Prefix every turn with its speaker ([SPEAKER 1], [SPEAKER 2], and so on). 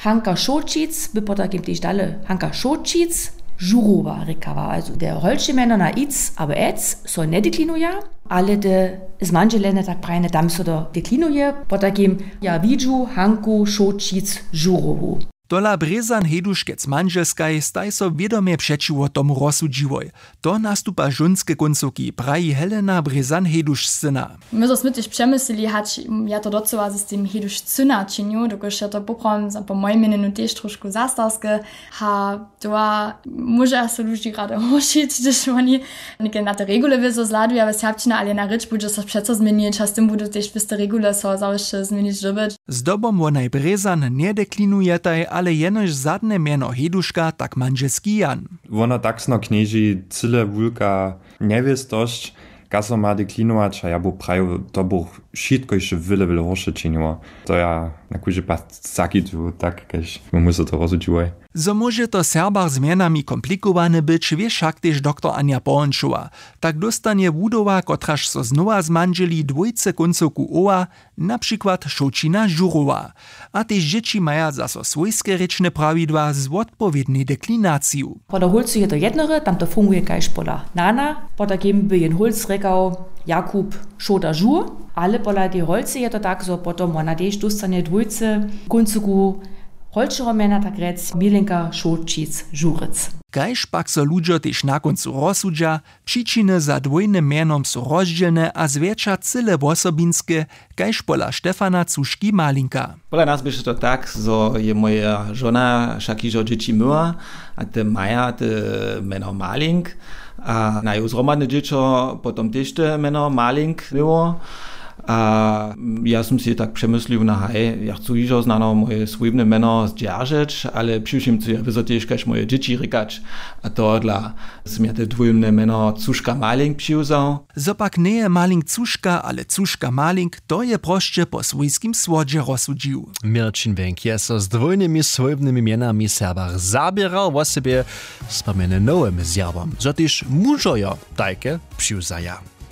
[SPEAKER 1] Hanka Šočic by potakim też dalej Hanka Šočic Žurova rekawa. Also der holsche Männer na ic, aber ec so ne deklinuje, ale de z manželene tak prajne tam so do deklinuje, potakim ja widzu Hanku Šočic Žurovu.
[SPEAKER 2] Tola Brezan Heduš kec manželskaj staj so wiedomie przeciwo tomu rozsudziwoj. To nastupa žunske koncovki, praji Helena Brezan Heduš syna.
[SPEAKER 3] My so smytiš przemyslili, hać ja to docela z tym Heduš syna činju, dokoż ja to poprawam po mojej mieniu też troszkę zastarske, ha to może so ludzi rada hošić, gdyż oni na te regule wyzo zladu, ja wystarczyna, ale na rycz bude so przeco zmienić, a z tym bude też byste regule so zawsze zmienić dobyć.
[SPEAKER 2] Z dobom wonaj Brezan nie deklinujetaj, ale jenož zadne mieno Heduška, tak manželski Jan.
[SPEAKER 4] Ona taksno knieži cyle wulka niewistość, kaso ma deklinować, a ja bu praju, to bu wszystko jeszcze wiele horsze czyniło. To ja na kurze pas sakitu, tak, kaž muszę to rozsudziłoj.
[SPEAKER 2] Zo może to Serbach zmianami komplikowane być, wie však też dr Anja Połączowa. Tak dostanie wudowa, kotraż so znowa zmanželi dwójce koncovku oa, na przykład Šočina Žurova. A też dzieci maja zaso swojskie rečne prawidła z odpowiedniej deklinacją.
[SPEAKER 1] Poda Hulcu je to jednore, tam to funguje kaž poda Nana, poda geben by jen Hulc rekał Jakub Šota Žur, ale poda die Holce je to tak, so potom ona też dostanie dwójce koncovku Holčero mena tak rec Milenka Šočic Žurec.
[SPEAKER 2] Kaž pak so ludzie też na koncu rozsudža, przyczyny za dwojnym menom są rozdzielne a zwiecza cyle wosobinskie, kaž pola Štefana Cuški-Malinka.
[SPEAKER 5] Pola nas byše to tak, so je moja żona šakižo dzieci myła, a te maja te meno Malink, a na ju zromadne dziecko potom też te meno Malink myło. A ja som si tak przemyslil na haj, ja chcę iżo znano moje słynne meno zdzierżyć, ale przyszłym co ja wyzotiesz każ moje dzieci rykać, a to dla som ja te dwójne meno Cuška Malink przyuzał.
[SPEAKER 2] Zopak nie je Malink Cuška, ale Cuška Malink, to je proście po swojskim słodzie rozsudził.
[SPEAKER 6] Mirčin Wenk je so z dwojnymi słynnymi mienami Serbach zabierał o sobie z pamiętnym nowym zjawom, zo też mużojo tajke przyuzaja.